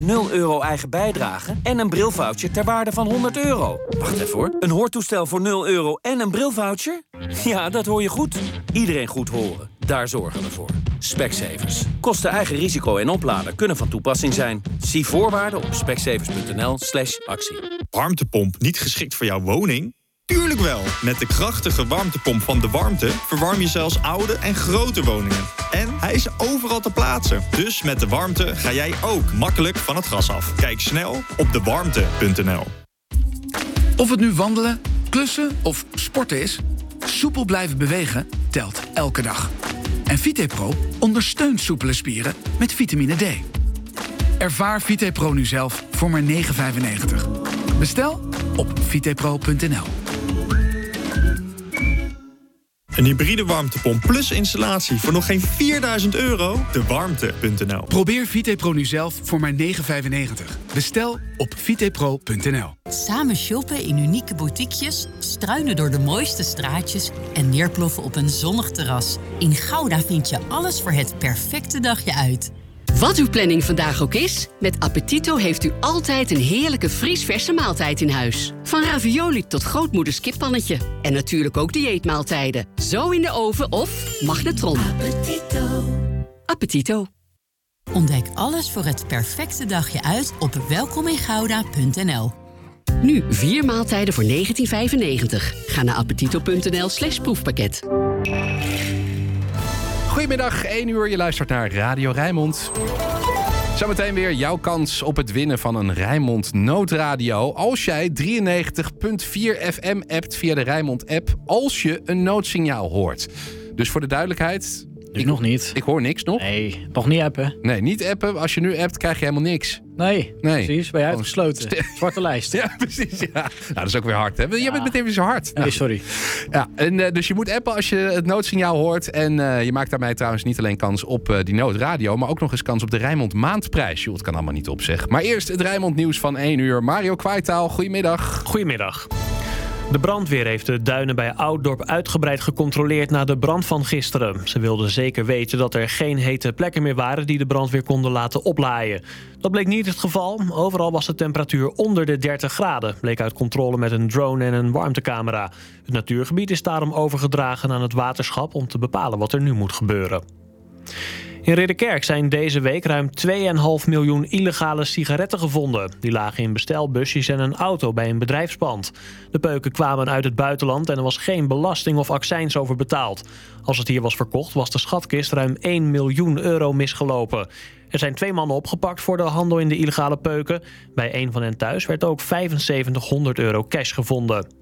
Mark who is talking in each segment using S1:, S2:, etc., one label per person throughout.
S1: €0 eigen bijdrage en een brilvoucher ter waarde van €100. Wacht even hoor. Een hoortoestel voor €0 en een brilvoucher? Ja, dat hoor je goed. Iedereen goed horen. Daar zorgen we voor. Specsavers. Kosten eigen risico en oplader kunnen van toepassing zijn. Zie voorwaarden op specsavers.nl/actie.
S2: Warmtepomp niet geschikt voor jouw woning? Tuurlijk wel! Met de krachtige warmtepomp van De Warmte verwarm je zelfs oude en grote woningen. En hij is overal te plaatsen. Dus met De Warmte ga jij ook makkelijk van het gas af. Kijk snel op dewarmte.nl.
S3: Of het nu wandelen, klussen of sporten is, soepel blijven bewegen telt elke dag. En VitePro ondersteunt soepele spieren met vitamine D. Ervaar VitePro nu zelf voor maar €9,95. Bestel op vitepro.nl.
S2: Een hybride warmtepomp plus installatie voor nog geen €4.000? Dewarmte.nl.
S3: Probeer VitePro nu zelf voor maar €9,95. Bestel op vitepro.nl.
S4: Samen shoppen in unieke boutiquejes, struinen door de mooiste straatjes en neerploffen op een zonnig terras. In Gouda vind je alles voor het perfecte dagje uit.
S5: Wat uw planning vandaag ook is, met Appetito heeft u altijd een heerlijke vriesverse maaltijd in huis. Van ravioli tot grootmoeders kippannetje. En natuurlijk ook dieetmaaltijden. Zo in de oven of magnetron.
S4: Appetito.
S5: Appetito.
S4: Ontdek alles voor het perfecte dagje uit op welkomingouda.nl.
S5: Nu 4 maaltijden voor €19,95. Ga naar appetito.nl/proefpakket.
S6: Goedemiddag, 1 uur. Je luistert naar Radio Rijnmond. Zometeen weer jouw kans op het winnen van een Rijnmond noodradio. Als jij 93.4 FM appt via de Rijnmond app, als je een noodsignaal hoort. Dus voor de duidelijkheid...
S7: Ik nog niet.
S6: Ik hoor niks nog.
S7: Nee, nog niet appen.
S6: Nee, niet appen. Als je nu appt, krijg je helemaal niks.
S7: Nee. Precies. Ben je uitgesloten. Zwarte lijst.
S6: Ja, precies. Ja. Nou, dat is ook weer hard, hè? Jij bent meteen weer zo hard.
S7: Nee, sorry.
S6: Ja, en dus je moet appen als je het noodsignaal hoort. En je maakt daarmee trouwens niet alleen kans op die noodradio, maar ook nog eens kans op de Rijnmond Maandprijs. Joh, het kan allemaal niet op, zeg. Maar eerst het Rijnmond nieuws van 1 uur. Mario Kwaaitaal, goedemiddag.
S8: Goedemiddag. De brandweer heeft de duinen bij Ouddorp uitgebreid gecontroleerd na de brand van gisteren. Ze wilden zeker weten dat er geen hete plekken meer waren die de brandweer konden laten oplaaien. Dat bleek niet het geval. Overal was de temperatuur onder de 30 graden, bleek uit controle met een drone en een warmtecamera. Het natuurgebied is daarom overgedragen aan het waterschap om te bepalen wat er nu moet gebeuren. In Ridderkerk zijn deze week ruim 2,5 miljoen illegale sigaretten gevonden. Die lagen in bestelbusjes en een auto bij een bedrijfspand. De peuken kwamen uit het buitenland en er was geen belasting of accijns over betaald. Als het hier was verkocht, was de schatkist ruim €1 miljoen misgelopen. Er zijn 2 mannen opgepakt voor de handel in de illegale peuken. Bij een van hen thuis werd ook €7500 cash gevonden.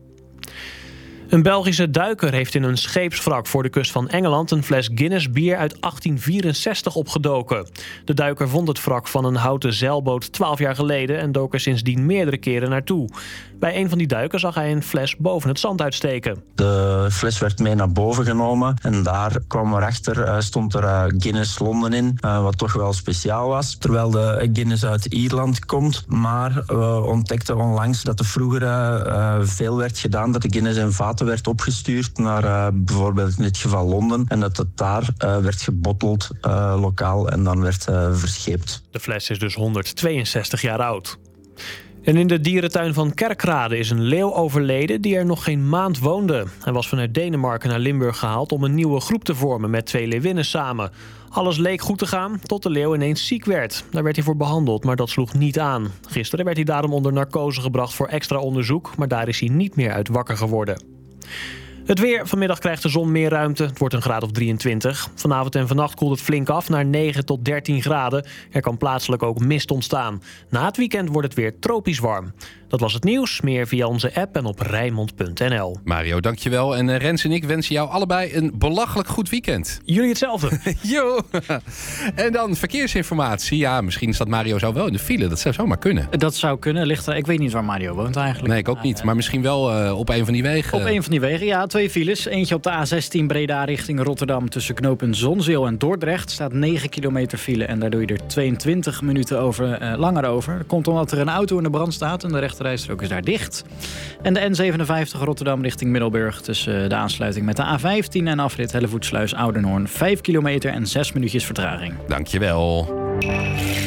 S8: Een Belgische duiker heeft in een scheepswrak voor de kust van Engeland een fles Guinness bier uit 1864 opgedoken. De duiker vond het wrak van een houten zeilboot 12 jaar geleden en dook er sindsdien meerdere keren naartoe. Bij een van die duikers zag hij een fles boven het zand uitsteken.
S9: De fles werd mee naar boven genomen en daar kwam erachter, stond er Guinness Londen in, wat toch wel speciaal was. Terwijl de Guinness uit Ierland komt, maar we ontdekten onlangs dat er vroeger veel werd gedaan, dat de Guinness in vaten werd opgestuurd naar bijvoorbeeld in dit geval Londen en dat het daar werd gebotteld lokaal en dan werd verscheept.
S8: De fles is dus 162 jaar oud. En in de dierentuin van Kerkrade is een leeuw overleden die er nog geen maand woonde. Hij was vanuit Denemarken naar Limburg gehaald om een nieuwe groep te vormen met 2 leeuwinnen samen. Alles leek goed te gaan, tot de leeuw ineens ziek werd. Daar werd hij voor behandeld, maar dat sloeg niet aan. Gisteren werd hij daarom onder narcose gebracht voor extra onderzoek, maar daar is hij niet meer uit wakker geworden. Het weer. Vanmiddag krijgt de zon meer ruimte. Het wordt een graad of 23. Vanavond en vannacht koelt het flink af naar 9 tot 13 graden. Er kan plaatselijk ook mist ontstaan. Na het weekend wordt het weer tropisch warm. Dat was het nieuws. Meer via onze app en op Rijnmond.nl.
S6: Mario, dankjewel. En Rens en ik wensen jou allebei een belachelijk goed weekend.
S8: Jullie hetzelfde.
S6: Jo. En dan verkeersinformatie. Ja, misschien staat Mario zo wel in de file. Dat zou zomaar kunnen.
S7: Dat zou kunnen. Ik weet niet waar Mario woont eigenlijk.
S6: Nee, ik ook niet. Maar misschien wel op een van die wegen.
S7: Op een van die wegen, ja. 2 files. Eentje op de A16 Breda richting Rotterdam tussen knooppunt Zonzeel en Dordrecht. Staat 9 kilometer file en daar doe je er 22 minuten langer over. Dat komt omdat er een auto in de brand staat en de rechterrijstrook is daar dicht. En de N57 Rotterdam richting Middelburg tussen de aansluiting met de A15 en afrit Hellevoetsluis Oudenhoorn. 5 kilometer en 6 minuutjes vertraging.
S6: Dankjewel.